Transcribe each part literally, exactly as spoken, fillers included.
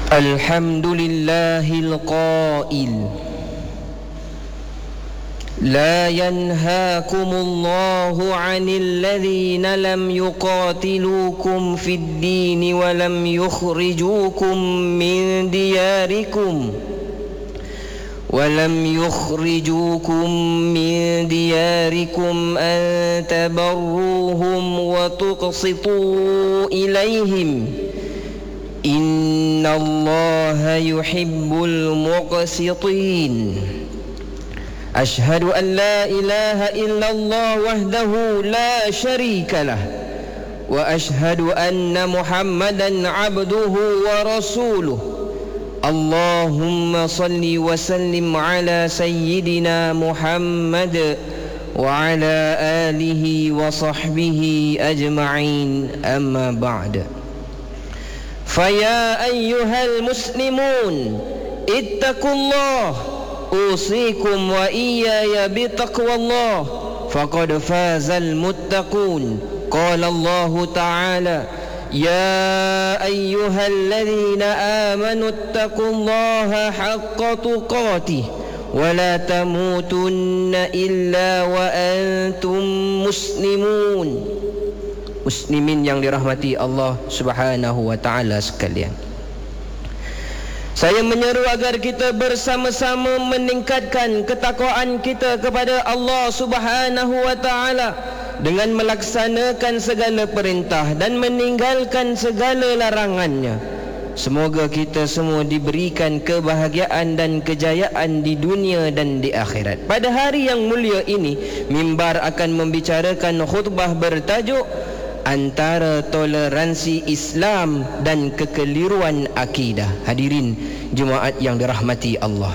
الحمد لله القائل لا ينهاكم الله عن الذين لم يقاتلوكم في الدين ولم يخرجوكم من دياركم ولم يخرجوكم من دياركم أن تبروهم وتقسطوا إليهم إن الله يحب المقسطين أشهد أن لا إله إلا الله وحده لا شريك له وأشهد أن محمدا عبده ورسوله اللهم صل وسلم على سيدنا محمد وعلى آله وصحبه أجمعين أما بعد فيا أيها المسلمون اتقوا الله أوصيكم وإياي بتقوى الله فقد فاز المتقون قال الله تعالى يا أيها الذين آمنوا اتقوا الله حق تقاته ولا تموتن إلا وأنتم مسلمون. Muslimin yang dirahmati Allah Subhanahu wa taala sekalian, saya menyeru agar kita bersama-sama meningkatkan ketakwaan kita kepada Allah Subhanahu wa taala dengan melaksanakan segala perintah dan meninggalkan segala larangannya. Semoga kita semua diberikan kebahagiaan dan kejayaan di dunia dan di akhirat. Pada hari yang mulia ini, mimbar akan membicarakan khutbah bertajuk antara toleransi Islam dan kekeliruan akidah. Hadirin jemaat yang dirahmati Allah,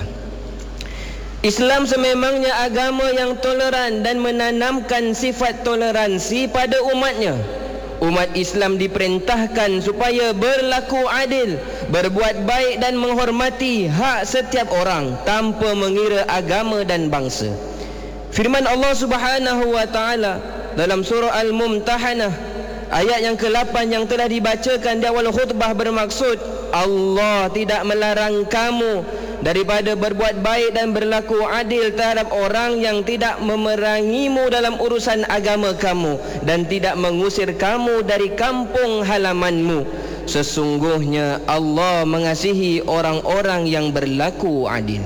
Islam sememangnya agama yang toleran dan menanamkan sifat toleransi pada umatnya. Umat Islam diperintahkan supaya berlaku adil, berbuat baik dan menghormati hak setiap orang tanpa mengira agama dan bangsa. Firman Allah Subhanahu wa taala dalam surah Al-Mumtahanah ayat yang ke lapan yang telah dibacakan di awal khutbah bermaksud Allah tidak melarang kamu daripada berbuat baik dan berlaku adil terhadap orang yang tidak memerangimu dalam urusan agama kamu dan tidak mengusir kamu dari kampung halamanmu. Sesungguhnya Allah mengasihi orang-orang yang berlaku adil.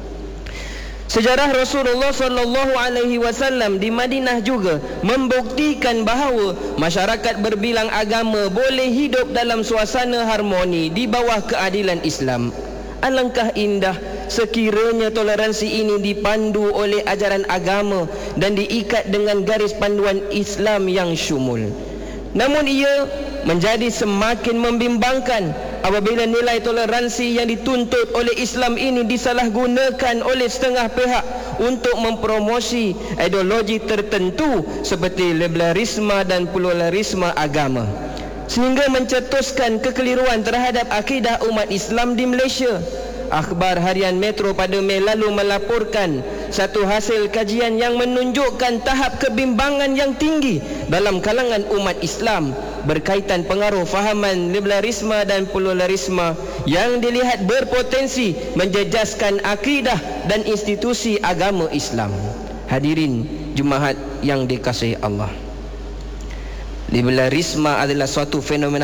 Sejarah Rasulullah sallallahu alaihi wasallam di Madinah juga membuktikan bahawa masyarakat berbilang agama boleh hidup dalam suasana harmoni di bawah keadilan Islam. Alangkah indah sekiranya toleransi ini dipandu oleh ajaran agama dan diikat dengan garis panduan Islam yang syumul. Namun ia menjadi semakin membimbangkan apabila nilai toleransi yang dituntut oleh Islam ini disalahgunakan oleh setengah pihak untuk mempromosi ideologi tertentu seperti liberalisme dan pluralisme agama, sehingga mencetuskan kekeliruan terhadap akidah umat Islam di Malaysia. Akhbar Harian Metro pada Mei lalu melaporkan satu hasil kajian yang menunjukkan tahap kebimbangan yang tinggi dalam kalangan umat Islam berkaitan pengaruh fahaman liberalisme dan pluralisme yang dilihat berpotensi menjejaskan akidah dan institusi agama Islam. Hadirin jemaat yang dikasihi Allah, liberalisme adalah suatu fenomena